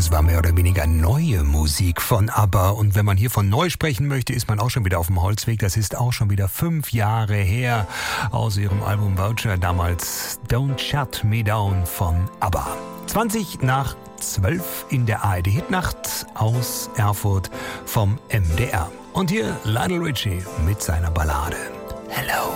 Das war mehr oder weniger neue Musik von ABBA. Und wenn man hier von neu sprechen möchte, ist man auch schon wieder auf dem Holzweg. Das ist auch schon wieder 5 Jahre her aus ihrem Album Vulture. Damals Don't Shut Me Down von ABBA. 20:12 in der ARD-Hitnacht aus Erfurt vom MDR. Und hier Lionel Richie mit seiner Ballade Hello.